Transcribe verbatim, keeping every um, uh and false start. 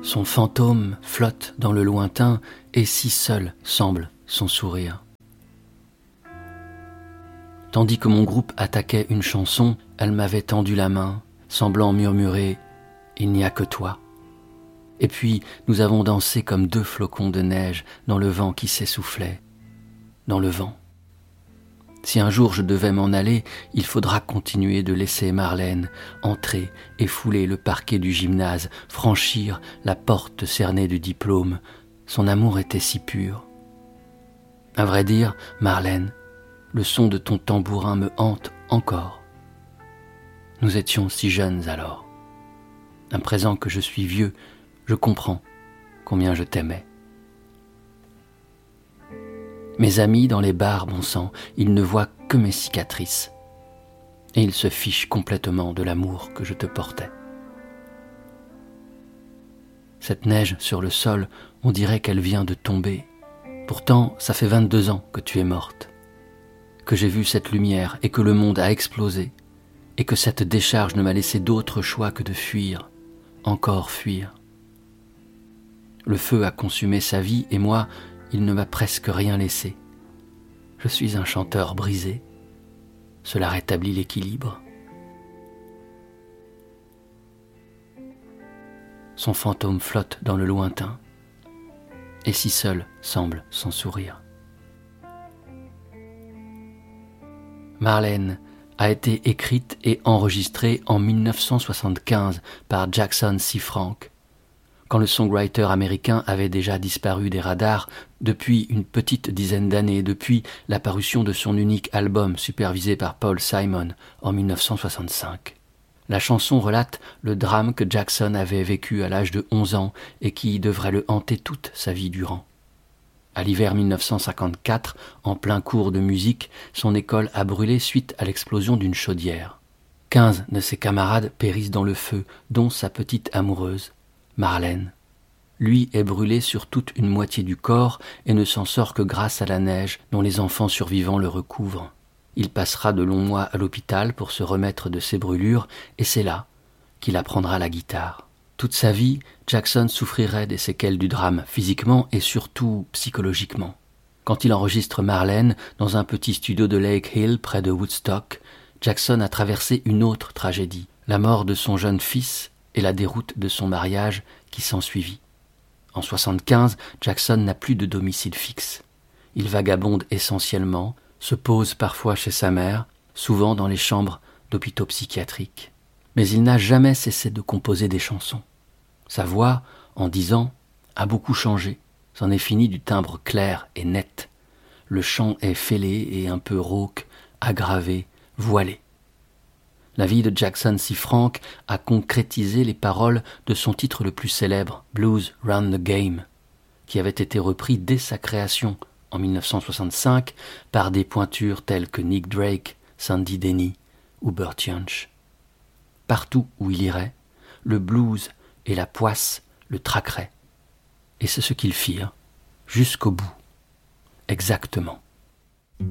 Son fantôme flotte dans le lointain et si seul semble son sourire. Tandis que mon groupe attaquait une chanson, elle m'avait tendu la main, semblant murmurer « Il n'y a que toi ». Et puis nous avons dansé comme deux flocons de neige dans le vent qui s'essoufflait, dans le vent. Si un jour je devais m'en aller, il faudra continuer de laisser Marlène entrer et fouler le parquet du gymnase, franchir la porte cernée du diplôme. Son amour était si pur. À vrai dire, Marlène, le son de ton tambourin me hante encore. Nous étions si jeunes alors. À présent que je suis vieux, je comprends combien je t'aimais. Mes amis dans les bars, bon sang, ils ne voient que mes cicatrices. Et ils se fichent complètement de l'amour que je te portais. Cette neige sur le sol, on dirait qu'elle vient de tomber. Pourtant, ça fait vingt-deux ans que tu es morte. Que j'ai vu cette lumière et que le monde a explosé. Et que cette décharge ne m'a laissé d'autre choix que de fuir. Encore fuir. Le feu a consumé sa vie et moi, il ne m'a presque rien laissé. Je suis un chanteur brisé. Cela rétablit l'équilibre. Son fantôme flotte dans le lointain, et si seul semble son sourire. Marlène a été écrite et enregistrée en mille neuf cent soixante-quinze par Jackson C. Frank, quand le songwriter américain avait déjà disparu des radars depuis une petite dizaine d'années, depuis la parution de son unique album supervisé par Paul Simon en mille neuf cent soixante-cinq. La chanson relate le drame que Jackson avait vécu à l'âge de onze ans et qui devrait le hanter toute sa vie durant. À l'hiver mille neuf cent cinquante-quatre, en plein cours de musique, son école a brûlé suite à l'explosion d'une chaudière. Quinze de ses camarades périssent dans le feu, dont sa petite amoureuse, Marlène. Lui est brûlé sur toute une moitié du corps et ne s'en sort que grâce à la neige dont les enfants survivants le recouvrent. Il passera de longs mois à l'hôpital pour se remettre de ses brûlures et c'est là qu'il apprendra la guitare. Toute sa vie, Jackson souffrirait des séquelles du drame, physiquement et surtout psychologiquement. Quand il enregistre Marlène dans un petit studio de Lake Hill près de Woodstock, Jackson a traversé une autre tragédie, la mort de son jeune fils et la déroute de son mariage qui s'ensuivit. En soixante-quinze, Jackson n'a plus de domicile fixe. Il vagabonde essentiellement, se pose parfois chez sa mère, souvent dans les chambres d'hôpitaux psychiatriques. Mais il n'a jamais cessé de composer des chansons. Sa voix, en dix ans, a beaucoup changé. C'en est fini du timbre clair et net. Le chant est fêlé et un peu rauque, aggravé, voilé. La vie de Jackson C. Frank a concrétisé les paroles de son titre le plus célèbre, Blues Run the Game, qui avait été repris dès sa création en mille neuf cent soixante-cinq par des pointures telles que Nick Drake, Sandy Denny ou Burt Jansch. Partout où il irait, le blues et la poisse le traqueraient. Et c'est ce qu'ils firent, jusqu'au bout, exactement.